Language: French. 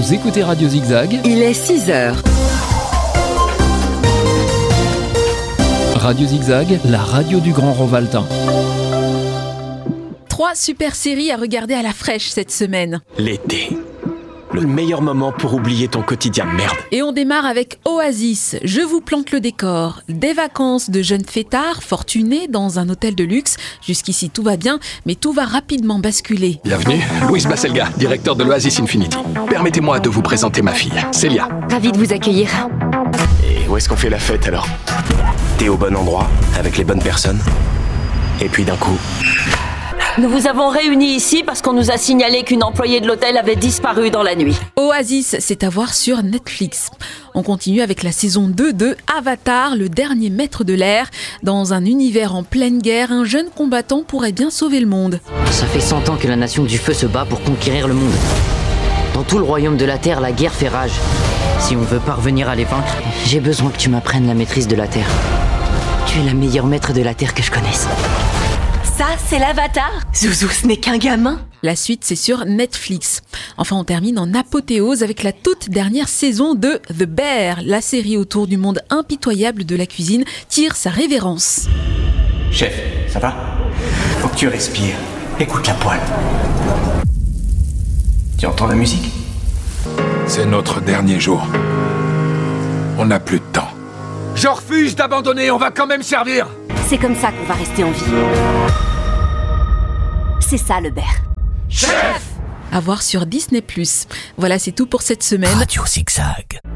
Vous écoutez Radio Zigzag. Il est 6h. Radio Zigzag, la radio du Grand Rovaltain. 3 super séries à regarder à la fraîche cette semaine. L'été. Le meilleur moment pour oublier ton quotidien merde. Et on démarre avec Oasis. Je vous plante le décor. Des vacances de jeunes fêtards fortunés dans un hôtel de luxe. Jusqu'ici tout va bien, mais tout va rapidement basculer. Bienvenue, Louis Basselga, directeur de l'Oasis Infinity. Permettez-moi de vous présenter ma fille, Célia. Ravi de vous accueillir. Et où est-ce qu'on fait la fête alors? T'es au bon endroit, avec les bonnes personnes. Et puis d'un coup... Nous vous avons réunis ici parce qu'on nous a signalé qu'une employée de l'hôtel avait disparu dans la nuit. Oasis, c'est à voir sur Netflix. On continue avec la saison 2 de Avatar, le dernier maître de l'air. Dans un univers en pleine guerre, un jeune combattant pourrait bien sauver le monde. Ça fait 100 ans que la nation du feu se bat pour conquérir le monde. Dans tout le royaume de la terre, la guerre fait rage. Si on veut parvenir à les vaincre, j'ai besoin que tu m'apprennes la maîtrise de la terre. Tu es la meilleure maître de la terre que je connaisse. Ça, c'est l'Avatar. Zouzou, ce n'est qu'un gamin. La suite, c'est sur Netflix. Enfin, on termine en apothéose avec la toute dernière saison de The Bear. La série autour du monde impitoyable de la cuisine tire sa révérence. Chef, ça va? Faut que tu respires. Écoute la poêle. Tu entends la musique? C'est notre dernier jour. On n'a plus de temps. Je refuse d'abandonner, on va quand même servir. C'est comme ça qu'on va rester en vie. C'est ça le bear. Chef! À voir sur Disney+. Voilà, c'est tout pour cette semaine. Radio Zigzag.